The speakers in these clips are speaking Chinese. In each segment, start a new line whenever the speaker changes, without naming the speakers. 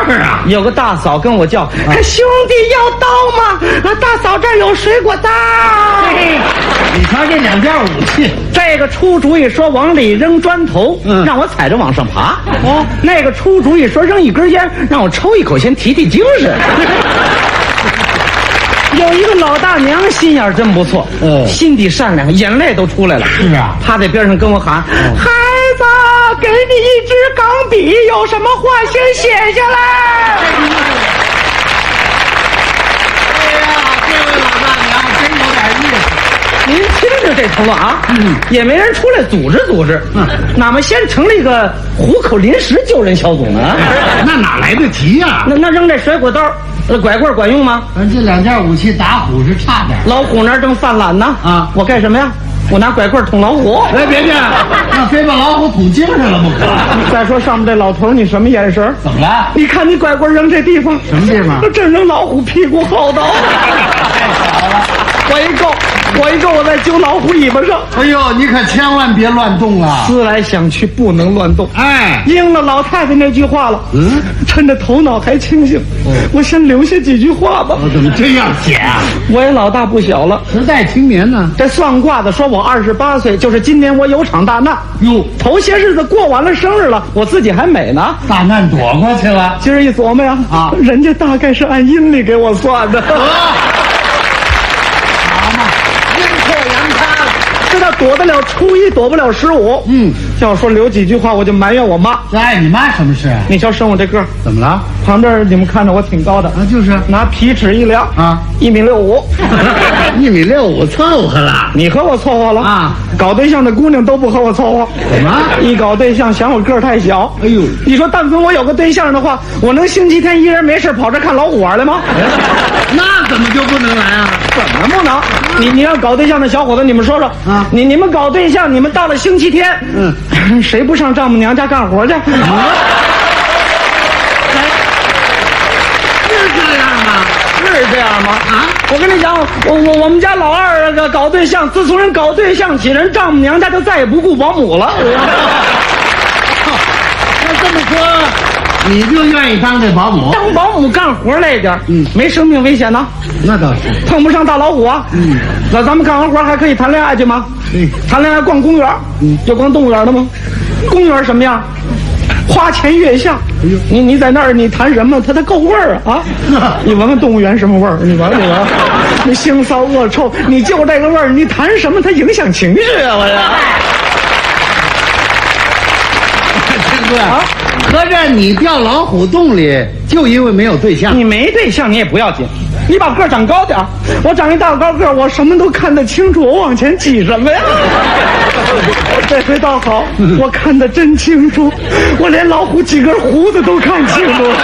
啊，
有个大嫂跟我叫，兄弟要刀吗？大嫂这儿有水果刀。
你瞧这两件武器，
这个出主意说往里扔砖头，让我踩着往上爬。
哦，
那个出主意说扔一根烟，让我抽一口先提提精神。有一个老大娘心眼真不错，心地善良，眼泪都出来了。
是啊，
她在边上跟我喊：“孩子，给你一支钢笔，有什么话先写下来。”
哎呀，这位老大娘真有点意思。
您听着这头了啊，也没人出来组织组织，哪么先成立一个虎口临时救人小组呢？
那哪来得及呀？
那扔这水果刀，拐棍管用吗？
这两件武器打虎是差点。
老虎那儿正犯懒呢，我干什么呀？我拿拐棍捅老虎。
哎，别，那非把老虎捅精神了不可。
再说上面这老头，你什么眼神？
怎么了？
你看你拐棍扔这地方，
什么地方？
正扔老虎屁股后头。
太巧了。
我一够，我在揪老虎尾巴上。
哎呦，你可千万别乱动啊！
思来想去，不能乱动。
哎，
应了老太太那句话了。趁着头脑还清醒，我先留下几句话吧。
我怎么这样写啊？
我也老大不小了，
时代青年呢。
这算卦的说我28岁，就是今年我有场大难。
哟，
头些日子过完了生日了，我自己还美呢。
大难躲过去了。
今儿一琢磨呀，人家大概是按阴历给我算的。知道躲得了初一，躲不了15。叫我说留几句话，我就埋怨我妈。
哎，你妈什么事啊？
你瞧生我这个儿，
怎么了？
旁边你们看着我挺高的
啊，就是
拿皮尺一量1.65米
，1.65米凑合了。
你和我凑合了啊？搞对象的姑娘都不和我凑合。
怎么？
一搞对象嫌我个儿太小。
哎呦，
你说但凡我有个对象的话，我能星期天一人没事跑这看老虎玩来吗？
那怎么就不能来啊？
怎么不能？你要搞对象的小伙子，你们说说啊！你们搞对象，你们到了星期天，谁不上丈母娘家干活去？是
这样吗？
是这样吗？我跟你讲，我们家老二搞对象，自从人搞对象起，人丈母娘家就再也不雇保姆了。
那这么说，你就愿意当这保姆？
当保姆干活累点，没生命危险呢。
那倒是，
碰不上大老虎啊。那咱们干完活还可以谈恋爱去吗？谈恋爱逛公园，就逛动物园的吗？公园什么样？花前月下。你在那儿你谈什么？它够味儿啊！你闻闻动物园什么味儿？你闻闻，你腥骚恶臭，你就这个味儿，你谈什么？它影响情绪啊！我这。
天哥合着你掉老虎洞里，就因为没有对象？
你没对象你也不要紧，你把个儿长高点儿，我长一大高个儿，我什么都看得清楚，我往前挤什么呀？这回倒好，我看得真清楚，我连老虎几根胡子都看清楚了。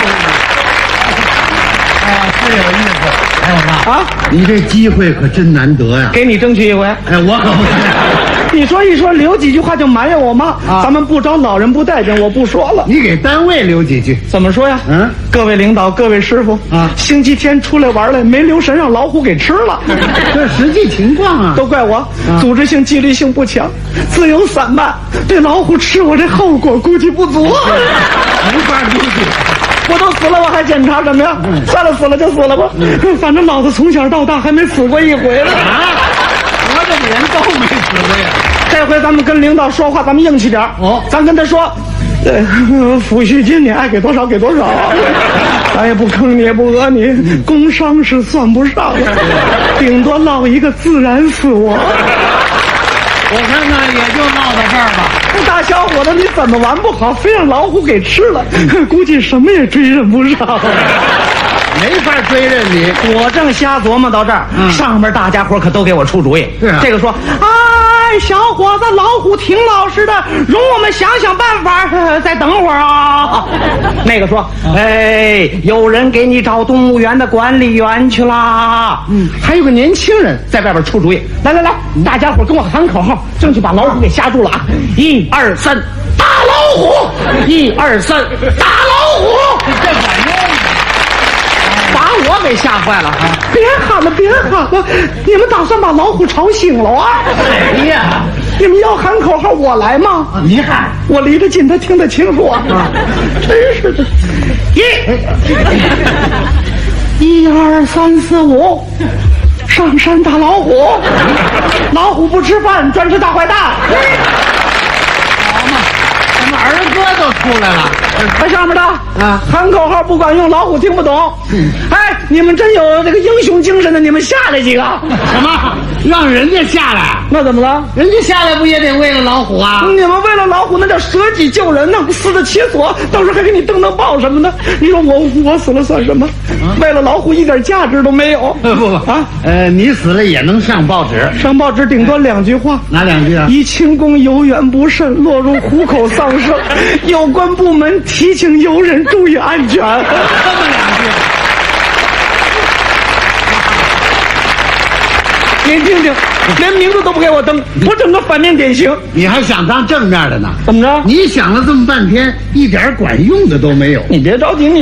是有意思。哎呦妈你这机会可真难得呀！
给你争取一回。
哎，我可不是。
你说一说，留几句话就埋怨我妈。咱们不招老人不待见，我不说了。
你给单位留几句？
怎么说呀？各位领导，各位师傅星期天出来玩来，没留神让老虎给吃了。
这实际情况啊，
都怪我，组织性纪律性不强，自由散漫，对老虎吃我这后果估计不足。
没法估计。
我都死了，我还检查什么呀？算了，死了就死了吧。反正老子从小到大还没死过一回了。
活着的人都没死过呀。
这回咱们跟领导说话，咱们硬气点咱跟他说，抚恤金你爱给多少给多少，咱也不坑你也不讹你，工伤是算不上的，顶多落一个自然死亡。
我看看也就落到这儿吧。
大小伙子，你怎么玩不好，非让老虎给吃了，估计什么也追认不上。
没法追认你。
我正瞎琢磨到这儿，上边大家伙可都给我出主意。这个说，哎，小伙子，老虎挺老实的，容我们想想办法，再等会儿啊。那个说，哎，有人给你找动物园的管理员去啦。还有个年轻人在外边出主意。来，大家伙跟我喊口号，争取把老虎给吓住了啊！1、2、3，打老虎！1、2、3，打老虎！
这管用吗？
把我给吓坏了！别喊了，你们打算把老虎吵醒了啊？
哎呀，
你们要喊口号，我来吗？
你喊，
我离得近，他听得清楚啊！真是的，1、2、3、4、5，上山打老虎，老虎不吃饭，专吃大坏蛋。
好嘛，咱们儿歌都出来了。
在上面的
啊，
喊口号不管用，老虎听不懂。哎，你们真有这个英雄精神的，你们下来几个？
什么？让人家下来？
那怎么了？
人家下来不也得为了老虎啊？
你们为了老虎那叫舍己救人呢，死得其所，到时候还给你登报什么的。你说我死了算什么？为了老虎一点价值都没有。
不
啊，
你死了也能上报纸，
上报纸顶多2句话。
哪2句啊？
以轻功有远不慎，落入虎口丧生。有关部门提醒游人注意安全。这么2句。您听听，连名字都不给我登，我整个反面典型。
你还想当正面的呢？
怎么着？
你想了这么半天，一点管用的都没有。
你别着急，你